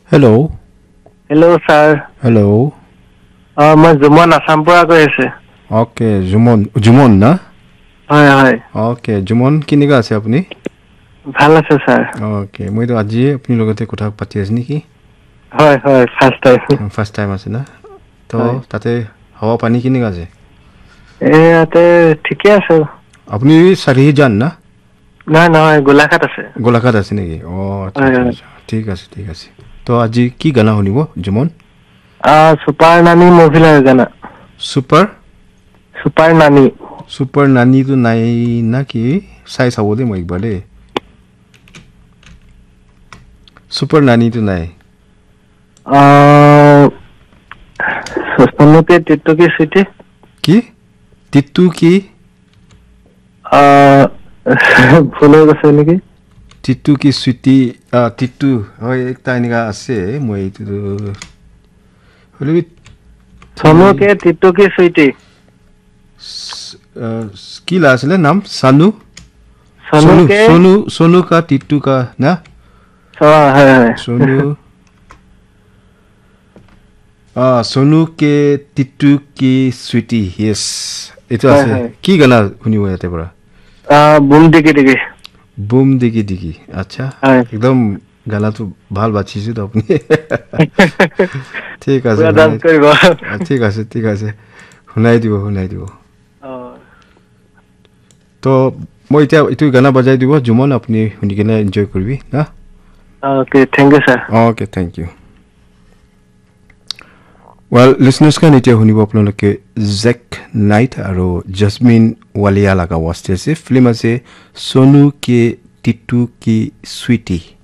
Hello. Hello, sir. Hello. মই জুমন আসাম পৰা কৈ আছে। Okay, জুমন না? হয় হয়। Okay, জুমন কিনেকা আছে আপুনি? ভাল আছে স্যার। Okay, মই তো আজি আপুনি লগতে কথা পাতি আছি নেকি? হয় হয়, ফার্স্ট টাইম। ফার্স্ট টাইম আছে না? তো তাতে হাওয়া পানি কিনেকা আছে? ইয়াতে ঠিকে আছে। আপুনি চাৰিহি যান না? নাই নহয়, গোলাঘাট আছে। গোলাঘাট আছে নেকি? আচ্ছা আচ্ছা, ঠিক আছে ঠিক আছে। তো আজি কি গানা শুনিব জুমন? সুপার নানি মুভি লাগে গানা। সুপার নানি। সুপার নানিটো নাই না কি? চাই চাব দে মই একবাৰ দেই। সুপার নানিটো নাই। সোনুকে টিট্টু কি সুইটি? কি? টিট্টু কি? ভুল হৈ গৈছে নেকি? টিট্টু কি সুইটি? টিট্টু হয় একটা এনেকা আছে মই এইটো হলে সোনুকে টিট্টু কি সুইটি? কি আছিলে নাম? सोनू का टिट्टू का ना? सोनू सोनू के टिट्टू की स्वीटी यस এইটো আছে কি গানা শুনিব ইয়াতে পৰা বুম দিগি দিগি আচ্ছা একদম গানাটো ভাল বাছিছে তো আপুনি ঠিক আছে ঠিক আছে শুনাই দিব তো মই এতিয়া এইটো গানা বজাই দিব জুমন আপুনি শুনি কিনে এনজয় কৰিবি না okay thank U sir okay thank U Well, listeners can ite hunibo apnaloke Zack Knight aro Jasmine Walia laga waste ase film ase Sonu ke Tittu ki Sweetie